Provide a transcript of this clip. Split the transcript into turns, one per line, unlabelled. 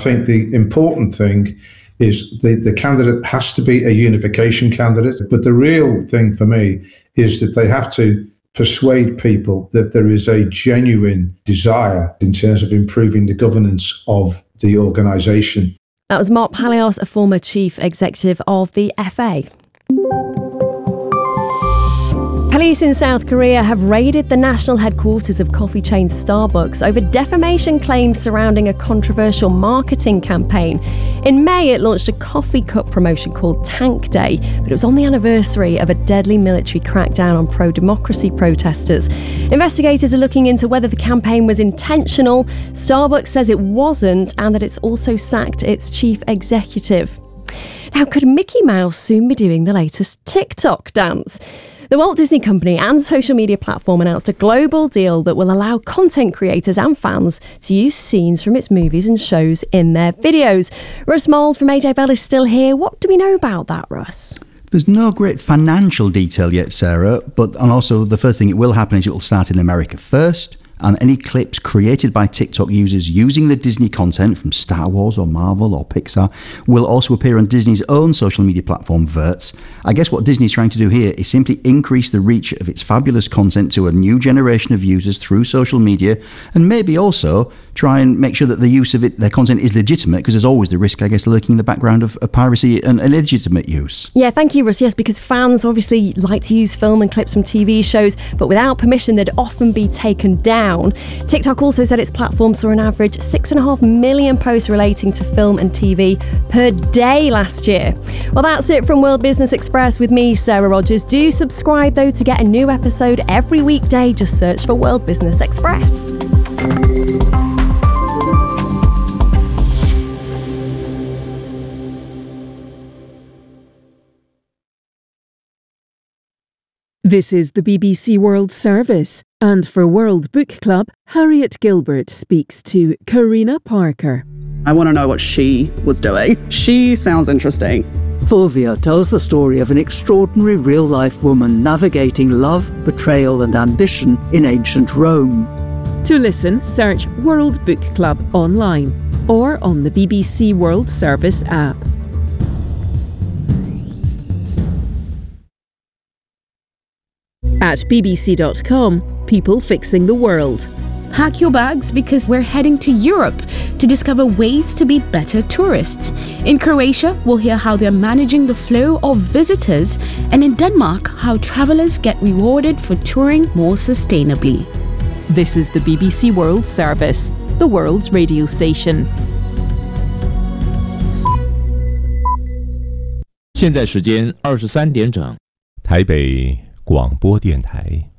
think the important thing is the candidate has to be a unification candidate. But the real thing for me is that they have to persuade people that there is a genuine desire in terms of improving the governance of the organisation.
That was Mark Palios, a former chief executive of the FA. Police in South Korea have raided the national headquarters of coffee chain Starbucks over defamation claims surrounding a controversial marketing campaign. In May, it launched a coffee cup promotion called Tank Day, but it was on the anniversary of a deadly military crackdown on pro-democracy protesters. Investigators are looking into whether the campaign was intentional. Starbucks says it wasn't, and that it's also sacked its chief executive. Now, could Mickey Mouse soon be doing the latest TikTok dance? The Walt Disney Company and social media platform announced a global deal that will allow content creators and fans to use scenes from its movies and shows in their videos. Russ Mould from AJ Bell is still here. What do we know about that, Russ?
There's no great financial detail yet, Sarah, and also the first thing it will happen is it will start in America first. And any clips created by TikTok users using the Disney content from Star Wars or Marvel or Pixar will also appear on Disney's own social media platform, Verts. I guess what Disney's trying to do here is simply increase the reach of its fabulous content to a new generation of users through social media, and maybe also try and make sure that the use of their content is legitimate, because there's always the risk, I guess, lurking in the background of piracy and illegitimate use.
Yeah, thank you, Russ. Yes, because fans obviously like to use film and clips from TV shows, but without permission, they'd often be taken down. TikTok also said its platform saw an average 6.5 million posts relating to film and TV per day last year. Well, that's it from World Business Express with me, Sarah Rogers. Do subscribe, though, to get a new episode every weekday. Just search for World Business Express.
This is the BBC World Service, and for World Book Club, Harriet Gilbert speaks to Karina Parker.
I want to know what she was doing. She sounds interesting.
Fulvia tells the story of an extraordinary real-life woman navigating love, betrayal and ambition in ancient Rome.
To listen, search World Book Club online or on the BBC World Service app. At bbc.com, people fixing the world.
Pack your bags because we're heading to Europe to discover ways to be better tourists. In Croatia, we'll hear how they're managing the flow of visitors, and in Denmark, how travellers get rewarded for touring more sustainably.
This is the BBC World Service, the world's radio station.
现在时间23点整，台北广播电台。